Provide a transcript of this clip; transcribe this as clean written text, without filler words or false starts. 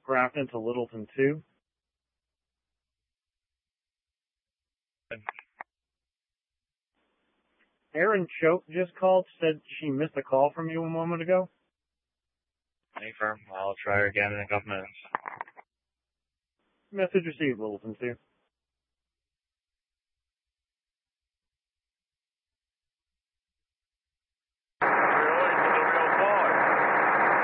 Grafton to Littleton 2. Erin Choate just called, said she missed a call from you a moment ago. Any firm. I'll try her again in a couple minutes. Message received, Littleton 2.